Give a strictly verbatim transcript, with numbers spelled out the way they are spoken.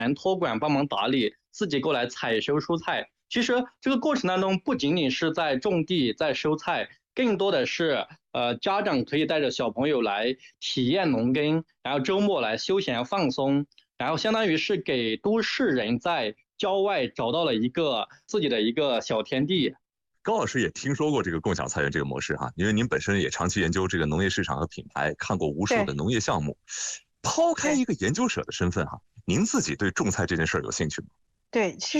托管帮忙打理，自己过来采收蔬菜。其实这个过程当中，不仅仅是在种地、在收菜，更多的是呃家长可以带着小朋友来体验农耕，然后周末来休闲放松，然后相当于是给都市人在郊外找到了一个自己的一个小天地。 高老师也听说过这个共享菜园这个模式哈，因为您本身也长期研究这个农业市场和品牌，看过无数的农业项目。抛开一个研究者的身份哈，您自己对种菜这件事儿有兴趣吗？ 对，其实。